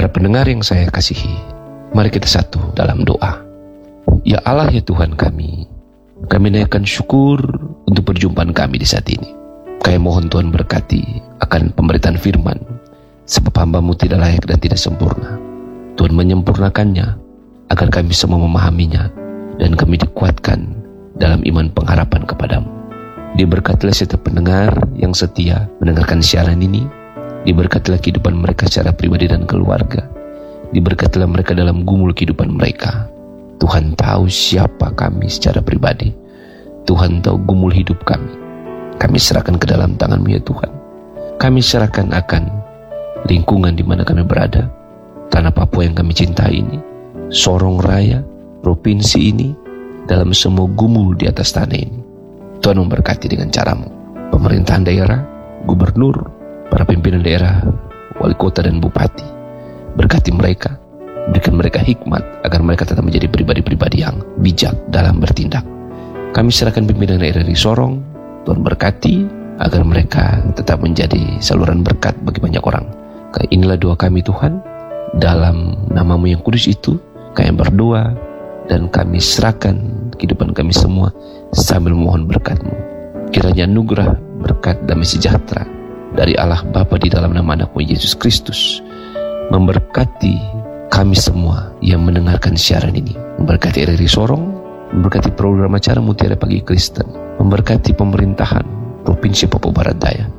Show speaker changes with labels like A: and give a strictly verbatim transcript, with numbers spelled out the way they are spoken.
A: Para pendengar yang saya kasihi, mari kita satu dalam doa. Ya Allah, ya Tuhan kami, kami naikkan syukur untuk perjumpaan kami di saat ini. Kami mohon Tuhan berkati akan pemberitaan firman, sebab hamba-Mu tidak layak dan tidak sempurna. Tuhan menyempurnakannya agar kami semua memahaminya dan kami dikuatkan dalam iman pengharapan kepadamu. Diberkatilah setiap pendengar yang setia mendengarkan siaran ini. Diberkatilah kehidupan mereka secara pribadi dan keluarga. Diberkatilah mereka dalam gumul kehidupan mereka. Tuhan tahu siapa kami secara pribadi. Tuhan tahu gumul hidup kami. Kami serahkan ke dalam tangan-Mu ya Tuhan. Kami serahkan akan lingkungan di mana kami berada, tanah Papua yang kami cintai ini, Sorong Raya, provinsi ini, dalam semua gumul di atas tanah ini. Tuhan memberkati dengan cara-Mu. Pemerintahan daerah, gubernur, para pimpinan daerah, wali kota dan bupati, berkati mereka, berikan mereka hikmat agar mereka tetap menjadi pribadi-pribadi yang bijak dalam bertindak. Kami serahkan pimpinan daerah di Sorong, Tuhan berkati agar mereka tetap menjadi saluran berkat bagi banyak orang. Inilah doa kami Tuhan, dalam nama-Mu yang kudus itu, kami berdoa dan kami serahkan kehidupan kami semua sambil mohon berkat-Mu. Kiranya anugerah, berkat, damai sejahtera dari Allah Bapa di dalam nama Anak-Mu Yesus Kristus memberkati kami semua yang mendengarkan siaran ini. Memberkati R R I Sorong, memberkati program acara Mutiara Pagi Kristen, memberkati pemerintahan Provinsi Papua Barat Daya,